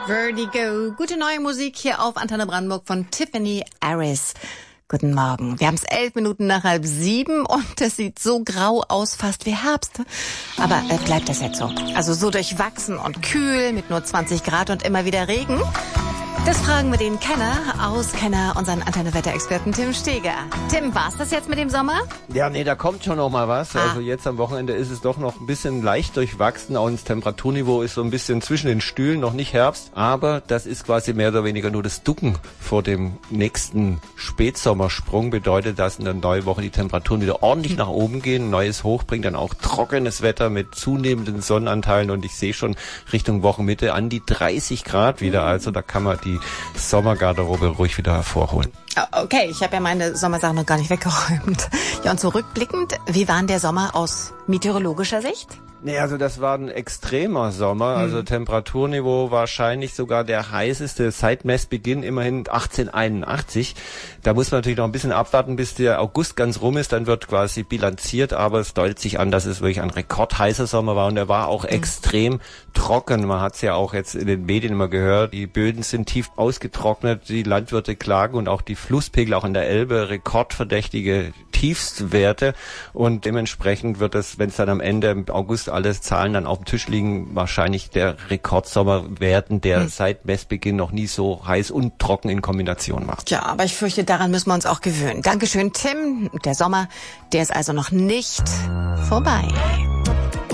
Vertigo. Gute neue Musik hier auf Antenne Brandenburg von Tiffany Harris. Guten Morgen. Wir haben es 11 Minuten nach 6:30 und es sieht so grau aus, fast wie Herbst. Aber bleibt das jetzt so? Also so durchwachsen und kühl mit nur 20 Grad und immer wieder Regen? Das fragen wir den Auskenner, unseren Antenne-Wetter-Experten Tim Steger. Tim, war's das jetzt mit dem Sommer? Ja, nee, da kommt schon noch mal was. Also jetzt am Wochenende ist es doch noch ein bisschen leicht durchwachsen. Auch das Temperaturniveau ist so ein bisschen zwischen den Stühlen, noch nicht Herbst. Aber das ist quasi mehr oder weniger nur das Ducken vor dem nächsten Spätsommersprung. Bedeutet, dass in der neuen Woche die Temperaturen wieder ordentlich nach oben gehen. Ein neues Hoch bringt dann auch trockenes Wetter mit zunehmenden Sonnenanteilen. Und ich sehe schon Richtung Wochenmitte an die 30 Grad wieder. Also da kann man die Sommergarderobe ruhig wieder hervorholen. Okay, ich habe ja meine Sommersachen noch gar nicht weggeräumt. Ja, und zurückblickend, wie war denn der Sommer aus meteorologischer Sicht? Nee, also das war ein extremer Sommer, also Temperaturniveau wahrscheinlich sogar der heißeste seit Messbeginn, immerhin 1881. Da muss man natürlich noch ein bisschen abwarten, bis der August ganz rum ist, dann wird quasi bilanziert, aber es deutet sich an, dass es wirklich ein rekordheißer Sommer war und er war auch extrem trocken. Man hat es ja auch jetzt in den Medien immer gehört, die Böden sind tief ausgetrocknet, die Landwirte klagen und auch die Flusspegel, auch in der Elbe, rekordverdächtige Tiefstwerte und dementsprechend wird es, wenn es dann am Ende im August alle Zahlen dann auf dem Tisch liegen, wahrscheinlich der Rekordsommer werden, der seit Messbeginn noch nie so heiß und trocken in Kombination war. Ja, aber ich fürchte, daran müssen wir uns auch gewöhnen. Dankeschön, Tim. Der Sommer, der ist also noch nicht vorbei.